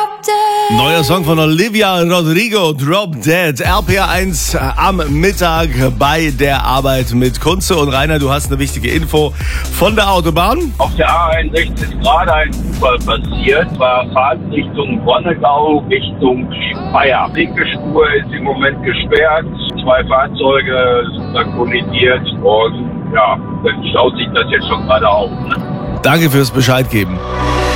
Neuer Song von Olivia Rodrigo, Drop Dead. RPR1 am Mittag bei der Arbeit mit Kunze. Und Rainer, du hast eine wichtige Info von der Autobahn. Auf der A61 ist gerade ein Unfall passiert. War Fahrtrichtung Wonnegau, Richtung Speyer. Linke Spur ist im Moment gesperrt. 2 Fahrzeuge sind da kollidiert. Und ja, dann staut sich das jetzt schon gerade auf. Danke fürs Bescheid geben.